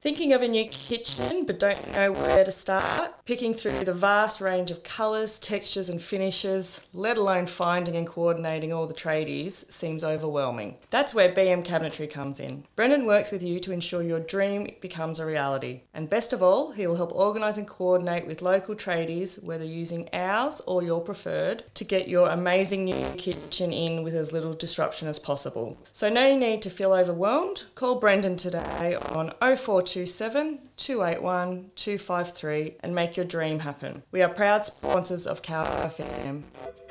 Thinking of a new kitchen but don't know where to start? Picking through the vast range of colours, textures and finishes, let alone finding and coordinating all the tradies, seems overwhelming. That's where BM Cabinetry comes in. Brendan works with you to ensure your dream becomes a reality. And best of all, he will help organise and coordinate with local tradies, whether using ours or your preferred, to get your amazing new kitchen in with as little disruption as possible. So no need to feel overwhelmed. Call Brendan today on 0427 281 253 and make your dream happen. We are proud sponsors of Cow FM.